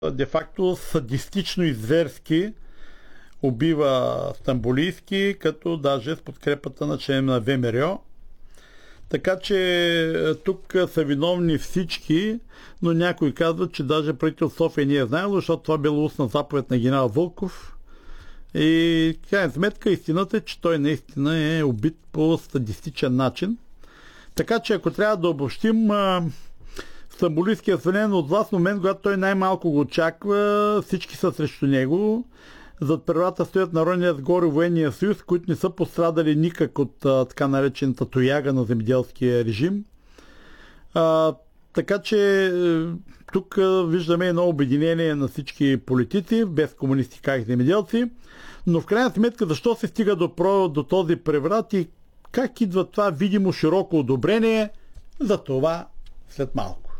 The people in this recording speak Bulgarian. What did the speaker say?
де-факто садистично и зверски убива Стамболийски, като даже с подкрепата на член на ВМРО. Така че тук са виновни всички, но някой казва, че даже правителство в София не е знаело, защото това било устна заповед на генерал Вълков. И крайна сметка истината е, че той наистина е убит по садистичен начин. Така че ако трябва да обобщим, Стамболийския свален от власт в момент, когато той най-малко го очаква, всички са срещу него. Зад правата стоят Народния сгор и Военния съюз, които не са пострадали никак от така наречената тояга на земеделския режим. Така че тук виждаме едно обединение на всички политици, без комунисти, как и земеделци. Но в крайна сметка, защо се стига до този преврат и как идва това видимо широко одобрение, за това след малко.